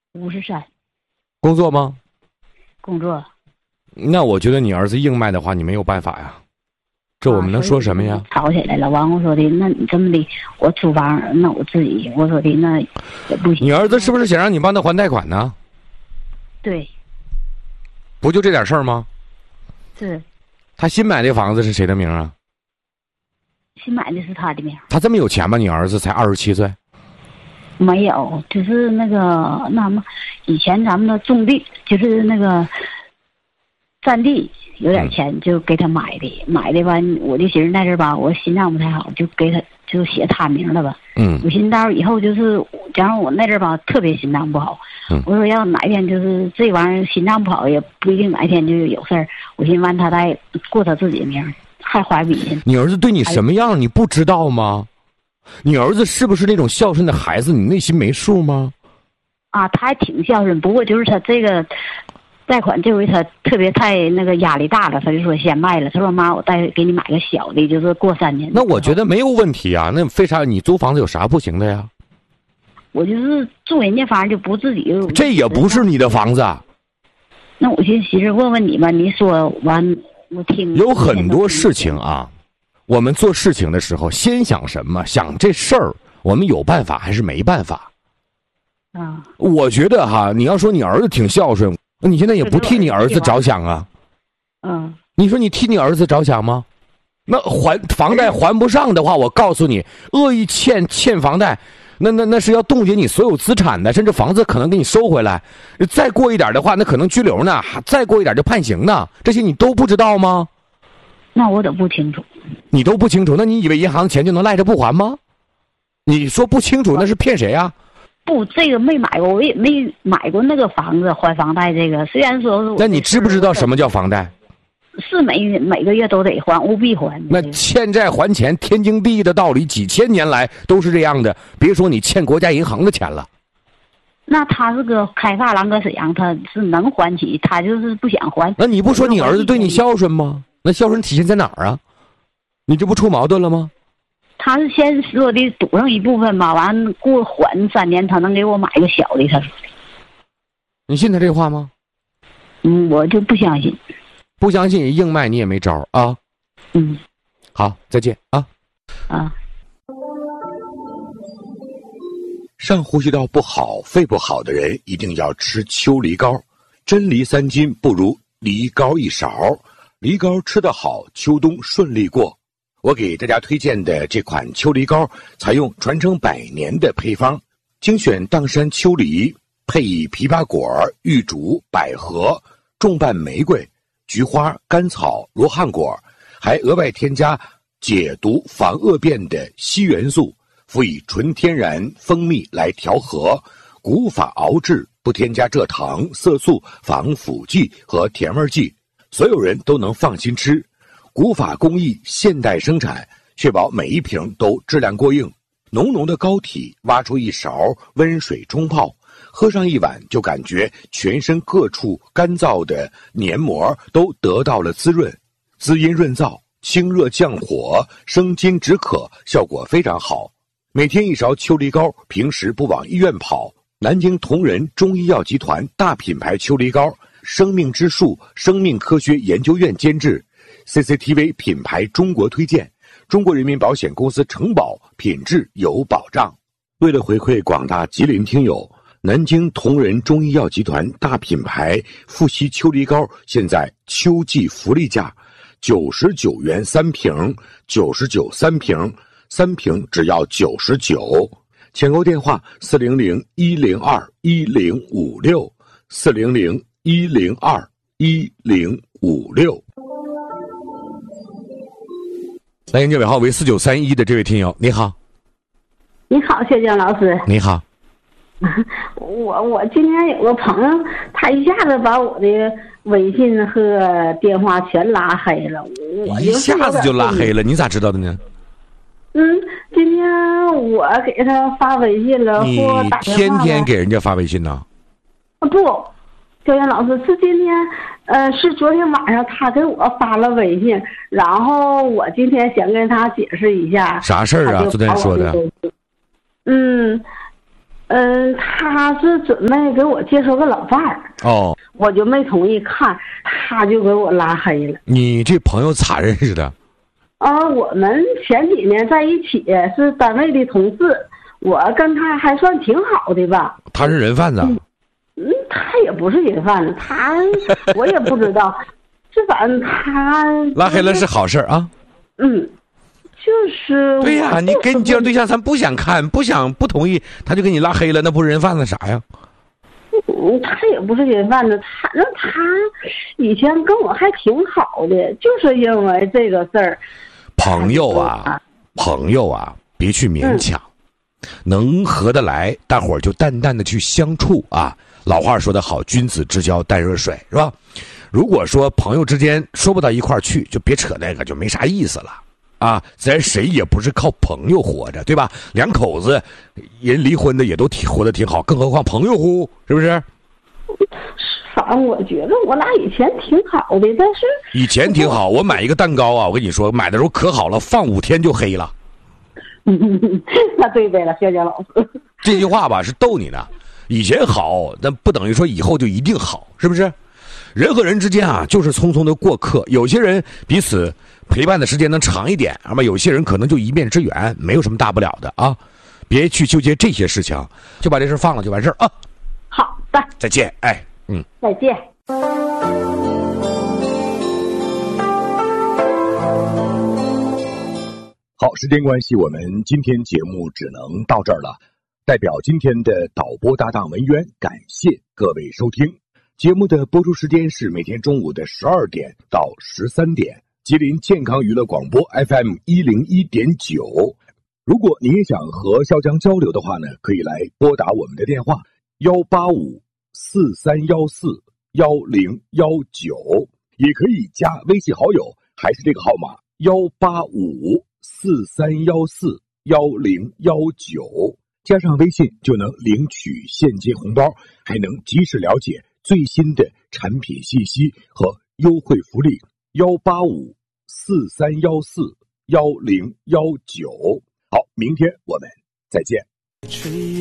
53， 工作吗？ 工作。 那我觉得你儿子硬卖的话，你没有办法呀。这我们能说什么呀？ 吵起来了，完我说的，那你这么的，我租房，那我自己，我说的那也不行。 你儿子是不是想让你帮他还贷款呢？ 对。 不就这点事儿吗？ 是。 他新买的房子是谁的名啊？ 新买的是他的名。 他这么有钱吗？你儿子才27岁。 没有，就是那个那么，以前咱们的种地，就是那个占地有点钱，就给他买的，买的吧。我的媳妇在这吧，我心脏不太好，就给他就写他名了吧。我寻思到以后就是，假如我那阵吧特别心脏不好，我说要哪一天就是这玩意儿心脏不好，也不一定哪一天就有事儿。我寻思完他再过他自己的名，还花笔去。 你儿子对你什么样，你不知道吗？你儿子是不是那种孝顺的孩子？你内心没数吗？ 啊，他还挺孝顺，不过就是他这个贷款这回他特别太那个压力大了，他就说先卖了。他说妈，我给你买个小的，就是过3年。 那我觉得没有问题啊，那为啥你租房子有啥不行的呀？ 我就是住人家房就不自己。 这也不是你的房子。 那我寻思媳妇问问你吧，你说完我听。 有很多事情啊。我们做事情的时候，先想什么？想这事儿，我们有办法还是没办法？我觉得哈，你要说你儿子挺孝顺，那你现在也不替你儿子着想啊？你说你替你儿子着想吗？那房贷还不上的话，我告诉你，恶意欠房贷，那是要冻结你所有资产的，甚至房子可能给你收回来。再过一点的话，那可能拘留呢，再过一点就判刑呢。这些你都不知道吗？ 那我都不清楚。 你都不清楚，那你以为银行的钱就能赖着不还吗？你说不清楚，那是骗谁啊？ 不，这个没买过，我也没买过那个房子还房贷。这个虽然说， 那你知不知道什么叫房贷？ 是每个月都得还，务必还。 那欠债还钱，天经地义的道理，几千年来都是这样的。别说你欠国家银行的钱了。 那他是个开发廊，搁沈阳，他是能还起，他就是不想还。 那你不说你儿子对你孝顺吗？那孝顺体现在哪儿啊？你这不出矛盾了吗？ 他是先说的赌上一部分吧，完过还3年，他能给我买个小的。他说的。 你信他这话吗？ 我就不相信。 不相信硬卖你也没招啊。好，再见啊。上呼吸道不好、肺不好的人一定要吃秋梨膏。真梨3斤不如梨膏1勺。梨膏吃得好，秋冬顺利过。我给大家推荐的这款秋梨膏，采用传承100年的配方，精选砀山秋梨，配以枇杷果、玉竹、百合、重瓣玫瑰、菊花、甘草、罗汉果，还额外添加解毒防恶变的硒元素，辅以纯天然蜂蜜来调和，古法熬制，不添加蔗糖、色素、防腐剂和甜味剂，所有人都能放心吃。古法工艺，现代生产，确保每一瓶都质量过硬。浓浓的膏体挖出1勺，温水冲泡，喝上1碗就感觉全身各处干燥的黏膜都得到了滋润，滋阴润燥，清热降火，生津止渴，效果非常好。每天1勺秋梨膏，平时不往医院跑。南京同仁中医药集团大品牌秋梨膏，生命之树生命科学研究院监制， CCTV 品牌中国推荐，中国人民保险公司承保，品质有保障。为了回馈广大吉林听友，南京同仁中医药集团大品牌富硒秋梨膏现在秋季福利价，99元3瓶，99 3瓶，3瓶只要99。抢购电话400-102-156，400-102-156。来迎接尾号为4931的这位听友，你好。 你好，薛江老师。 你好。 我今天有个朋友，他一下子把我的微信和电话全拉黑了。 一下子就拉黑了，你咋知道的呢？ 今天我给他发微信了，或打电话。 你天天给人家发微信呢？ 不，教员老师是今天，是昨天晚上他给我发了微信，然后我今天想跟他解释一下。 啥事儿啊？昨天说的。 他是准备给我介绍个老伴儿。 哦， 我就没同意看，他就给我拉黑了。 你这朋友咋认识的？ 我们前几年在一起，是单位的同事，我跟他还算挺好的吧。 他是人贩子？ 他也不是人贩子，我也不知道，是反正他拉黑了是好事啊。 就是对呀，你跟你介绍对象，咱不想看，不同意，他就给你拉黑了，那不是人贩子啥呀？ 他也不是人贩子，他以前跟我还挺好的，就是因为这个事儿。朋友啊，别去勉强，能合得来，大伙儿就淡淡的去相处啊。老话说得好，君子之交淡如水，是吧？如果说朋友之间说不到一块儿去，就别扯那个，就没啥意思了啊。咱谁也不是靠朋友活着，对吧？两口子人离婚的也都活得挺好，更何况朋友乎，是不是？ 反正我觉得我俩以前挺好的，但是以前挺好。我买一个蛋糕啊，我跟你说，买的时候可好了，放5天就黑了。 那对呗了，肖江老师。 这句话吧是逗你呢。以前好，但不等于说以后就一定好，是不是？人和人之间啊，就是匆匆的过客。有些人彼此陪伴的时间能长一点，那么有些人可能就一面之缘，没有什么大不了的啊。别去纠结这些事情，就把这事放了就完事儿啊。 好的， 再见，哎。 再见。 好，时间关系，我们今天节目只能到这儿了。代表今天的导播搭档文渊，感谢各位收听。节目的播出时间是每天中午的12点到13点，吉林健康娱乐广播 FM 101.9。如果您也想和肖江交流的话呢，可以来拨打我们的电话18543141019，也可以加微信好友，还是这个号码18543141019，加上微信就能领取现金红包，还能及时了解最新的产品信息和优惠福利。18543141019。好，明天我们再见。